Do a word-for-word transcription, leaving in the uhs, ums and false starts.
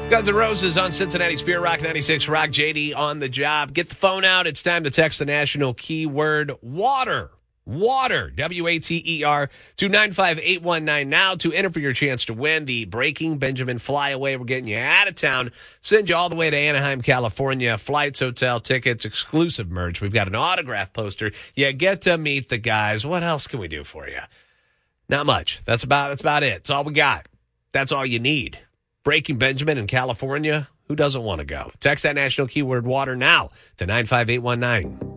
Guns N' Roses on Cincinnati Spirit Rock ninety-six Rock. J D on the job. Get the phone out. It's time to text the national keyword water. Water. W A T E R to nine five eight one nine now to enter for your chance to win the Breaking Benjamin Flyaway. We're getting you out of town. Send you all the way to Anaheim, California. Flights, hotel, tickets, exclusive merch. We've got an autograph poster. You get to meet the guys. What else can we do for you? Not much. That's about, that's about it. That's all we got. That's all you need. Breaking Benjamin in California, who doesn't want to go? Text that national keyword water now to nine five eight one nine.